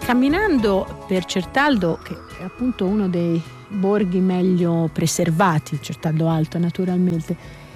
Camminando per Certaldo, che è appunto uno dei borghi meglio preservati, Certaldo Alto naturalmente,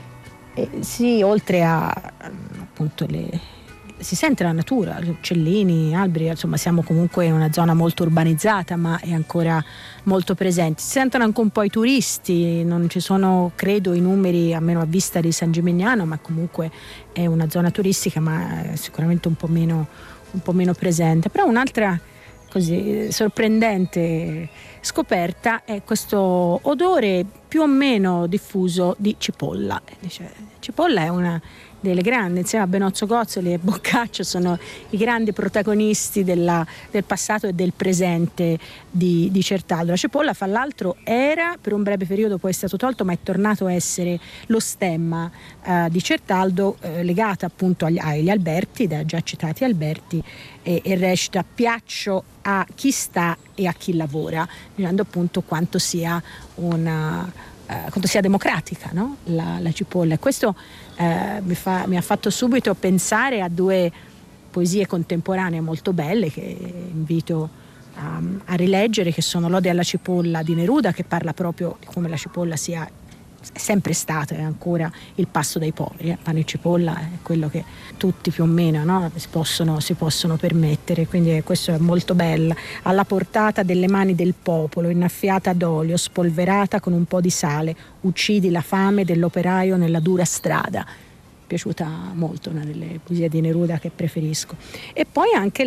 sì, oltre a appunto si sente la natura, uccellini, alberi, insomma siamo comunque in una zona molto urbanizzata ma è ancora molto presente. Si sentono anche un po' i turisti, non ci sono credo i numeri, almeno a vista di San Gimignano, ma comunque è una zona turistica ma è sicuramente un po' meno presente. Però un'altra così sorprendente scoperta è questo odore più o meno diffuso di cipolla. Cipolla è una delle grandi, insieme a Benozzo Gozzoli e Boccaccio, sono i grandi protagonisti del passato e del presente di Certaldo. La cipolla, fra l'altro, era per un breve periodo, poi è stato tolto, ma è tornato a essere lo stemma di Certaldo, legata appunto agli Alberti, da già citati Alberti, e recita: piaccio a chi sta e a chi lavora, dicendo appunto quanto sia democratica, no? la cipolla. Questo mi ha fatto subito pensare a due poesie contemporanee molto belle che invito a rileggere, che sono l'Ode alla cipolla di Neruda, che parla proprio di come la cipolla è sempre stata e ancora il pasto dei poveri. Pane e cipolla è quello che tutti più o meno, no, si possono permettere, quindi questo è molto bella. Alla portata delle mani del popolo, innaffiata d'olio, spolverata con un po' di sale, uccidi la fame dell'operaio nella dura strada. Piaciuta molto, una delle poesie di Neruda che preferisco. E poi anche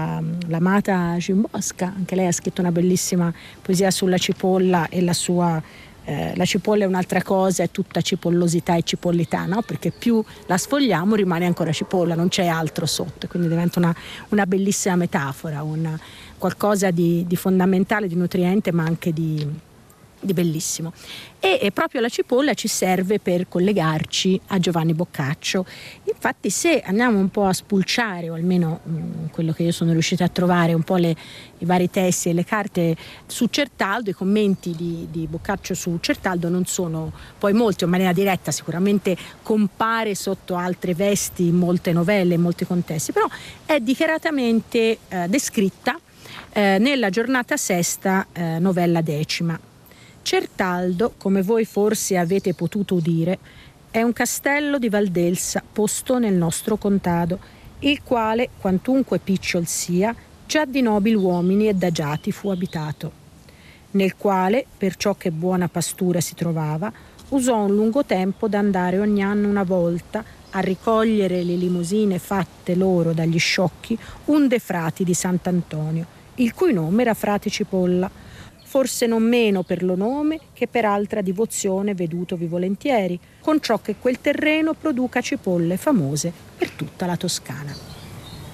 l'amata Scimbosca, anche lei ha scritto una bellissima poesia sulla cipolla e la sua la cipolla è un'altra cosa, è tutta cipollosità e cipollità, no? Perché più la sfogliamo rimane ancora cipolla, non c'è altro sotto, quindi diventa una bellissima metafora, qualcosa di fondamentale, di nutriente, ma anche di bellissimo. E proprio la cipolla ci serve per collegarci a Giovanni Boccaccio. Infatti, se andiamo un po' a spulciare, o almeno quello che io sono riuscita a trovare, un po' i vari testi e le carte su Certaldo, i commenti di Boccaccio su Certaldo non sono poi molti, in maniera diretta sicuramente compare sotto altre vesti in molte novelle, in molti contesti, però è dichiaratamente descritta nella giornata sesta, novella 10. Certaldo, come voi forse avete potuto udire, è un castello di Valdelsa posto nel nostro contado, il quale, quantunque picciol sia, già di nobil uomini e d'agiati fu abitato, nel quale, perciò che buona pastura si trovava, usò un lungo tempo d'andare ogni anno una volta a ricogliere le limusine fatte loro dagli sciocchi unde frati di Sant'Antonio, il cui nome era frate Cipolla, forse non meno per lo nome che per altra divozione vedutovi volentieri, con ciò che quel terreno produca cipolle famose per tutta la Toscana.